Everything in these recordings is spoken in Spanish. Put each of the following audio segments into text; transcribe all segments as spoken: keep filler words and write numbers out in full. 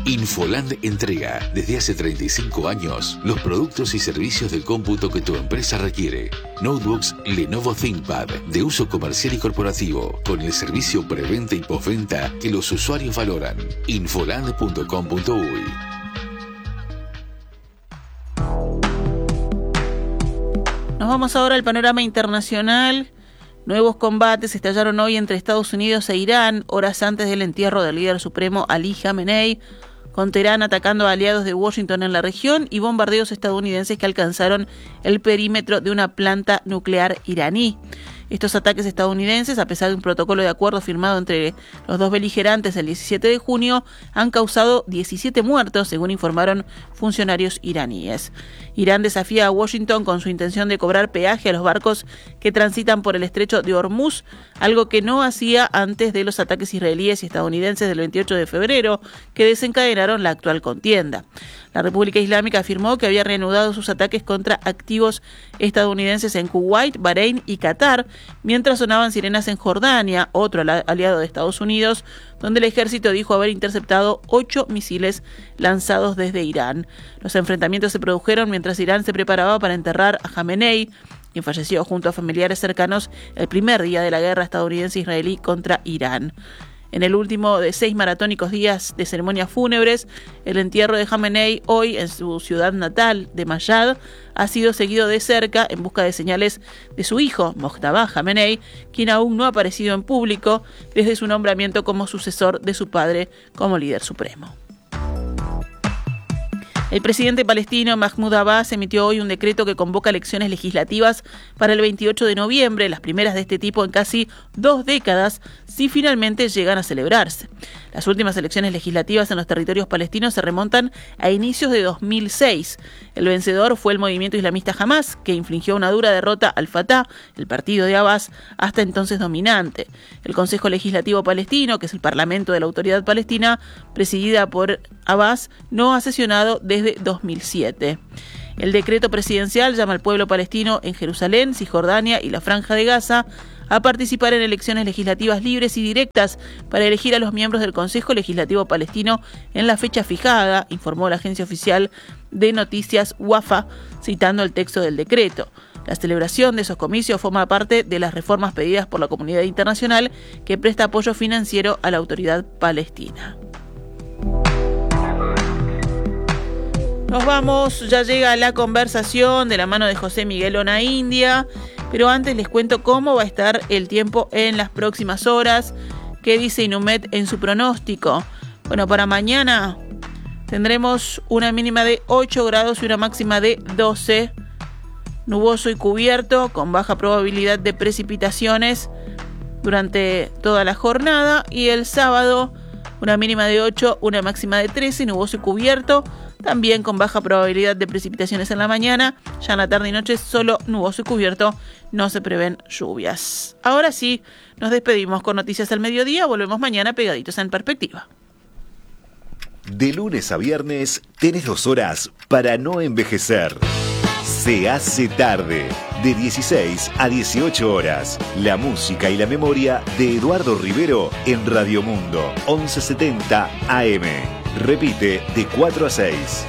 Infoland entrega desde hace treinta y cinco años los productos y servicios de cómputo que tu empresa requiere. Notebooks Lenovo ThinkPad de uso comercial y corporativo con el servicio preventa y postventa que los usuarios valoran. infoland punto com punto uy. Nos vamos ahora al panorama internacional. Nuevos combates estallaron hoy entre Estados Unidos e Irán, horas antes del entierro del líder supremo Ali Khamenei, con Teherán atacando a aliados de Washington en la región y bombardeos estadounidenses que alcanzaron el perímetro de una planta nuclear iraní. Estos ataques estadounidenses, a pesar de un protocolo de acuerdo firmado entre los dos beligerantes el diecisiete de junio, han causado diecisiete muertos, según informaron funcionarios iraníes. Irán desafía a Washington con su intención de cobrar peaje a los barcos que transitan por el estrecho de Hormuz, algo que no hacía antes de los ataques israelíes y estadounidenses del veintiocho de febrero, que desencadenaron la actual contienda. La República Islámica afirmó que había reanudado sus ataques contra activos estadounidenses en Kuwait, Bahrein y Qatar, mientras sonaban sirenas en Jordania, otro aliado de Estados Unidos, donde el ejército dijo haber interceptado ocho misiles lanzados desde Irán. Los enfrentamientos se produjeron mientras Irán se preparaba para enterrar a Khamenei, quien falleció junto a familiares cercanos el primer día de la guerra estadounidense-israelí contra Irán. En el último de seis maratónicos días de ceremonias fúnebres, el entierro de Khamenei hoy en su ciudad natal de Mashhad ha sido seguido de cerca en busca de señales de su hijo, Mojtaba Khamenei, quien aún no ha aparecido en público desde su nombramiento como sucesor de su padre como líder supremo. El presidente palestino Mahmoud Abbas emitió hoy un decreto que convoca elecciones legislativas para el veintiocho de noviembre, las primeras de este tipo en casi dos décadas, si finalmente llegan a celebrarse. Las últimas elecciones legislativas en los territorios palestinos se remontan a inicios de dos mil seis. El vencedor fue el movimiento islamista Hamas, que infligió una dura derrota al Fatah, el partido de Abbas, hasta entonces dominante. El Consejo Legislativo Palestino, que es el parlamento de la Autoridad Palestina, presidida por Abbas, no ha sesionado desde dos mil siete. El decreto presidencial llama al pueblo palestino en Jerusalén, Cisjordania y la Franja de Gaza a participar en elecciones legislativas libres y directas para elegir a los miembros del Consejo Legislativo Palestino en la fecha fijada, informó la agencia oficial de noticias Wafa, citando el texto del decreto. La celebración de esos comicios forma parte de las reformas pedidas por la comunidad internacional que presta apoyo financiero a la autoridad palestina. Nos vamos, ya llega la conversación de la mano de José Miguel Onaindia, pero antes les cuento cómo va a estar el tiempo en las próximas horas. ¿Qué dice Inumet en su pronóstico? Bueno, para mañana tendremos una mínima de ocho grados y una máxima de doce. Nuboso y cubierto, con baja probabilidad de precipitaciones durante toda la jornada. Y el sábado, una mínima de ocho, una máxima de trece, nuboso y cubierto, también con baja probabilidad de precipitaciones en la mañana. Ya en la tarde y noche solo nuboso y cubierto, no se prevén lluvias. Ahora sí, nos despedimos con Noticias al Mediodía. Volvemos mañana pegaditos en Perspectiva. De lunes a viernes tenés dos horas para no envejecer. Se hace tarde, de dieciséis a dieciocho horas. La música y la memoria de Eduardo Rivero en Radio Mundo, once setenta A M. Repite de cuatro a seis.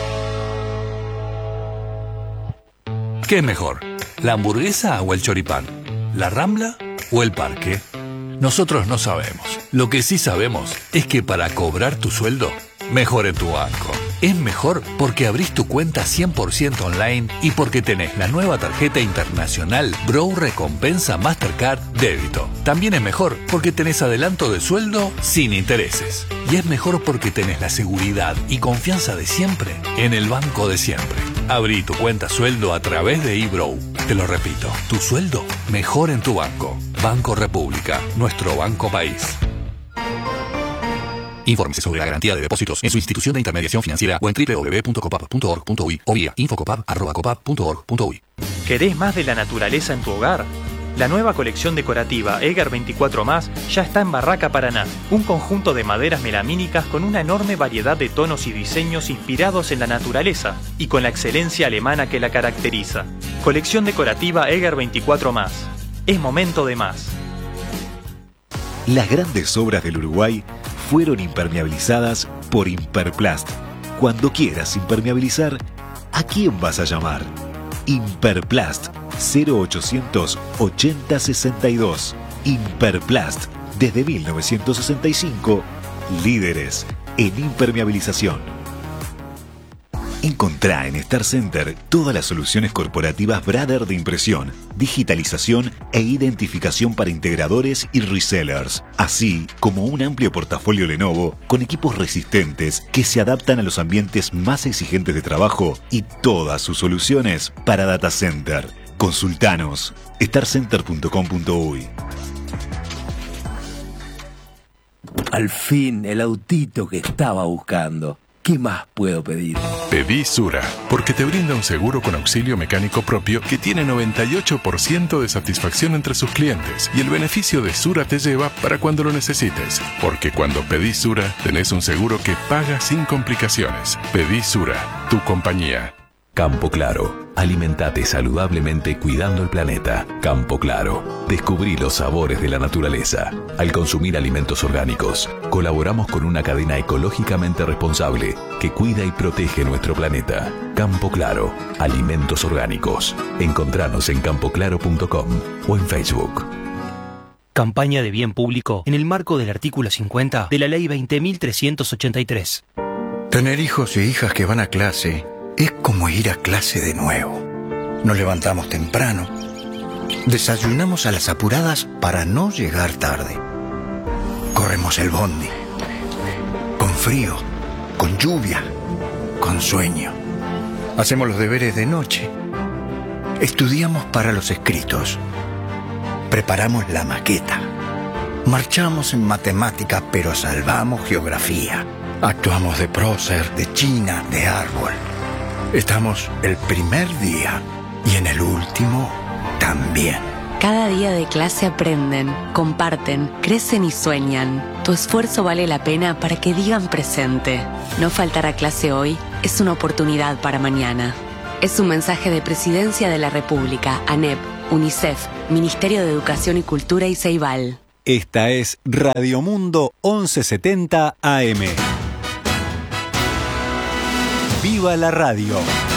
¿Qué es mejor? ¿La hamburguesa o el choripán? ¿La Rambla o el Parque? Nosotros no sabemos. Lo que sí sabemos es que para cobrar tu sueldo, mejor en tu banco. Es mejor porque abrís tu cuenta cien por ciento online y porque tenés la nueva tarjeta internacional Bro Recompensa Mastercard Débito. También es mejor porque tenés adelanto de sueldo sin intereses. Y es mejor porque tenés la seguridad y confianza de siempre en el banco de siempre. Abrí tu cuenta sueldo a través de eBro. Te lo repito, tu sueldo mejor en tu banco. Banco República, nuestro banco país. Infórmese sobre la garantía de depósitos en su institución de intermediación financiera o en doble u doble u doble u punto copap punto org punto uy o vía infocopap arroba copap punto org punto uy. ¿Querés más de la naturaleza en tu hogar? La nueva colección decorativa Eger veinticuatro más ya está en Barraca Paraná, un conjunto de maderas melamínicas con una enorme variedad de tonos y diseños inspirados en la naturaleza y con la excelencia alemana que la caracteriza. Colección decorativa Eger veinticuatro más. Es momento de más. Las grandes obras del Uruguay fueron impermeabilizadas por Imperplast. Cuando quieras impermeabilizar, ¿a quién vas a llamar? Imperplast cero ochocientos ochenta sesenta y dos. Imperplast, desde mil novecientos sesenta y cinco, líderes en impermeabilización. Encontrá en Star Center todas las soluciones corporativas Brother de impresión, digitalización e identificación para integradores y resellers, así como un amplio portafolio Lenovo con equipos resistentes que se adaptan a los ambientes más exigentes de trabajo y todas sus soluciones para data center. Consultanos star center punto com punto uy. Al fin, el autito que estaba buscando. ¿Qué más puedo pedir? Pedí Sura, porque te brinda un seguro con auxilio mecánico propio que tiene noventa y ocho por ciento de satisfacción entre sus clientes. Y el beneficio de Sura te lleva para cuando lo necesites. Porque cuando pedís Sura, tenés un seguro que paga sin complicaciones. Pedí Sura, tu compañía. Campo Claro. Alimentate saludablemente cuidando el planeta. Campo Claro. Descubrí los sabores de la naturaleza. Al consumir alimentos orgánicos, colaboramos con una cadena ecológicamente responsable que cuida y protege nuestro planeta. Campo Claro. Alimentos orgánicos. Encontranos en campo claro punto com o en Facebook. Campaña de bien público en el marco del artículo cincuenta de la Ley veinte mil trescientos ochenta y tres. Tener hijos y hijas que van a clase es como ir a clase de nuevo. Nos levantamos temprano, desayunamos a las apuradas para no llegar tarde. Corremos el bondi, con frío, con lluvia, con sueño. Hacemos los deberes de noche. Estudiamos para los escritos. Preparamos la maqueta. Marchamos en matemática, pero salvamos geografía. Actuamos de prócer, de china, de árbol. Estamos el primer día y en el último también. Cada día de clase aprenden, comparten, crecen y sueñan. Tu esfuerzo vale la pena para que digan presente. No faltar a clase hoy es una oportunidad para mañana. Es un mensaje de Presidencia de la República, ANEP, UNICEF, Ministerio de Educación y Cultura y Ceibal. Esta es Radio Mundo once setenta A M. ¡Viva la radio!